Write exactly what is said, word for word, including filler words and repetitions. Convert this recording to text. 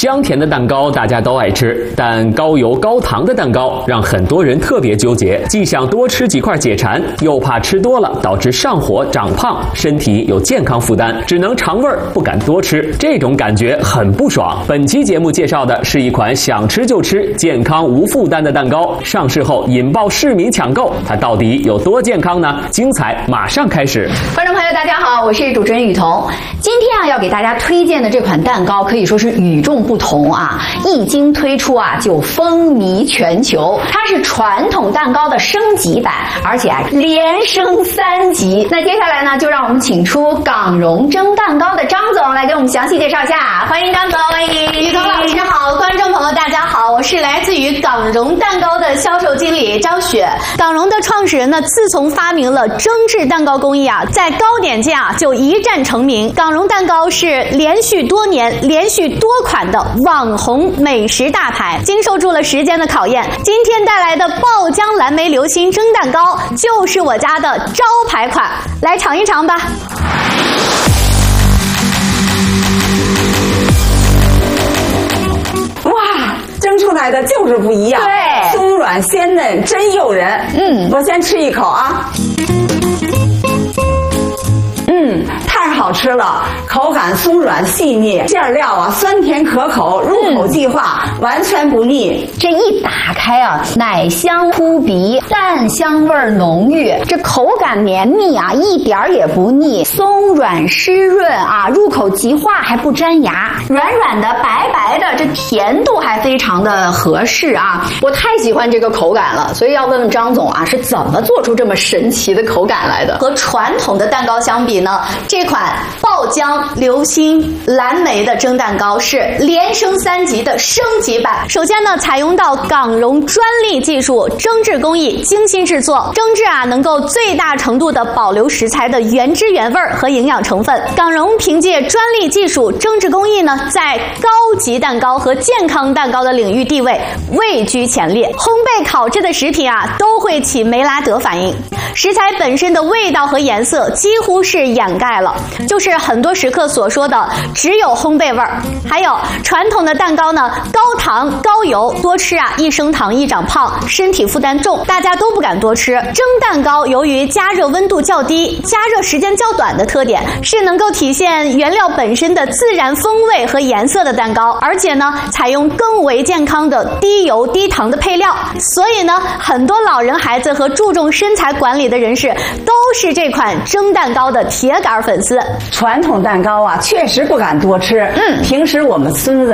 香甜的蛋糕大家都爱吃，但高油高糖的蛋糕让很多人特别纠结，既想多吃几块解馋，又怕吃多了导致上火长胖，身体有健康负担，只能尝味儿不敢多吃，这种感觉很不爽。本期节目介绍的是一款想吃就吃、健康无负担的蛋糕，上市后引爆市民抢购，它到底有多健康呢？精彩马上开始。 观众朋友大家好，我是主持人雨桐。今天啊要给大家推荐的这款蛋糕可以说是与众不同啊，一经推出啊就风靡全球。它是传统蛋糕的升级版，而且啊连升三级。那接下来呢，就让我们请出港荣蒸蛋糕的张总来给我们详细介绍一下。欢迎张总。欢迎雨桐老师好，观众朋友大家好，我是来自于港荣蛋糕的销售经理张雪。港荣的创始人呢，自从发明了蒸制蛋糕工艺啊，在糕点界啊就一战成名。港荣蛋糕是连续多年、连续多款的网红美食大牌，经受住了时间的考验。今天带来的爆浆蓝莓流心蒸蛋糕就是我家的招牌款，来尝一尝吧。 哇，蒸出来的就是不一样， 对， 松软鲜嫩，真诱人。嗯，我先吃一口啊。嗯，太好吃了，口感松软细腻，馅料啊酸甜可口，入口即化，嗯、完全不腻。 这一打开啊，奶香扑鼻，蛋香味浓郁，这口感绵密啊，一点儿也不腻，松软湿润啊，入口即化还不粘牙，软软的白白的，这甜度还非常的合适啊。我太喜欢这个口感了，所以要问问张总啊，是怎么做出这么神奇的口感来的？和传统的蛋糕相比呢？这款爆浆流心蓝莓的蒸蛋糕是连升三级的升级版。 首先呢，采用到港荣专利技术蒸制工艺，精心制作，蒸制啊能够最大程度的保留食材的原汁原味和营养成分。港荣凭借专利技术蒸制工艺呢，在高级蛋糕和健康蛋糕的领域地位位居前列。烘焙烤制的食品啊都会起梅拉德反应，食材本身的味道和颜色几乎是掩盖了，就是很多食客所说的只有烘焙味儿。还有传统的蛋糕呢，高糖高油，多吃啊一升糖易长胖，身体负担重，大家都不敢多吃。蒸蛋糕由于加热温度较低，加热时间较短的特点，是能够体现原料本身的自然风味和颜色的蛋糕，而且呢采用更为健康的低油低糖的配料，所以呢很多老人孩子和注重身材管理的人士都是这款蒸蛋糕的铁杆粉丝。 传统蛋糕啊，确实不敢多吃。嗯，平时我们孙子